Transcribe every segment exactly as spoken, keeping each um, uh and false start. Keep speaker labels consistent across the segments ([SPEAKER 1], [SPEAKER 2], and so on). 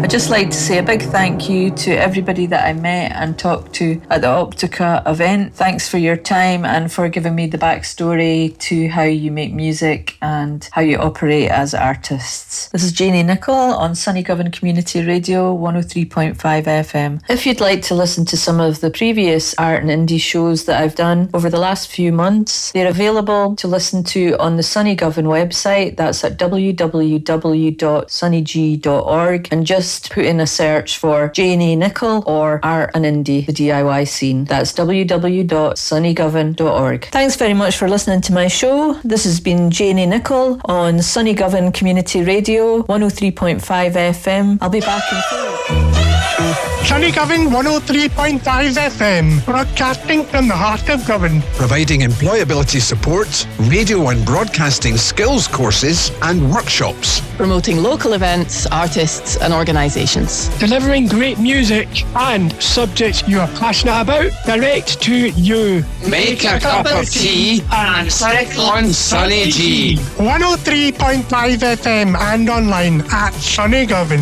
[SPEAKER 1] I'd just like to say a big thank you to everybody that I met and talked to at the Optica event. Thanks for your time and for giving me the backstory to how you make music and how you operate as artists. This is Janie Nicol on Sunnygovan Community Radio one oh three point five F M. If you'd like to listen to some of the previous art and indie shows that I've done over the last few months, they're available to listen to on the Sunnygovan website. That's at w w w dot sunny g dot org, and just put in a search for Janie Nicol or Art and Indie, the D I Y scene. That's w w w dot sunnygovan dot org. Thanks very much for listening to my show. This has been Janie Nicol on Sunnygovan Community Radio one oh three point five F M. I'll be back in four.
[SPEAKER 2] Sunnygovan one oh three point five F M, broadcasting from the heart of Govan.
[SPEAKER 3] Providing employability support, radio and broadcasting skills courses and workshops.
[SPEAKER 4] Promoting local events, artists and organisations.
[SPEAKER 2] Delivering great music and subjects you are passionate about direct to you.
[SPEAKER 5] Make a cup of tea and click on Sunny G.
[SPEAKER 2] one oh three point five F M and online at Sunnygovan.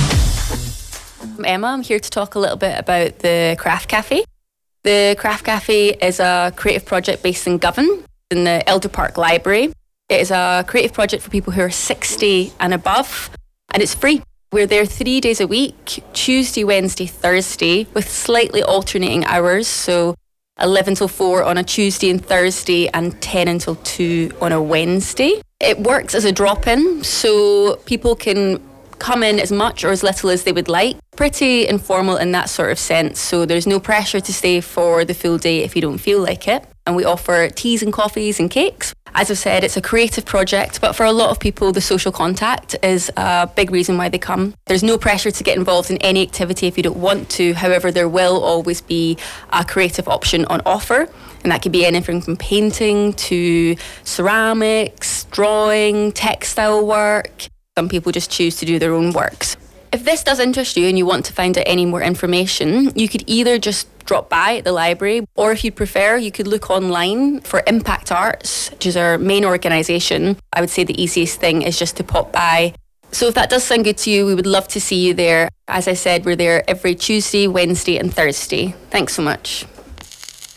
[SPEAKER 6] I'm Emma. I'm here to talk a little bit about the Craft Cafe. The Craft Cafe is a creative project based in Govan, in the Elder Park Library. It is a creative project for people who are sixty and above, and it's free. We're there three days a week, Tuesday, Wednesday, Thursday, with slightly alternating hours, so eleven till four on a Tuesday and Thursday, and ten until two on a Wednesday. It works as a drop-in, so people can come in as much or as little as they would like. Pretty informal in that sort of sense, so there's no pressure to stay for the full day if you don't feel like it. And we offer teas and coffees and cakes. As I've said, it's a creative project, but for a lot of people, the social contact is a big reason why they come. There's no pressure to get involved in any activity if you don't want to. However, there will always be a creative option on offer. And that could be anything from painting to ceramics, drawing, textile work. Some people just choose to do their own works. If this does interest you and you want to find out any more information, you could either just drop by at the library, or if you'd prefer, you could look online for Impact Arts, which is our main organisation. I would say the easiest thing is just to pop by. So if that does sound good to you, we would love to see you there. As I said, we're there every Tuesday, Wednesday and Thursday. Thanks so much.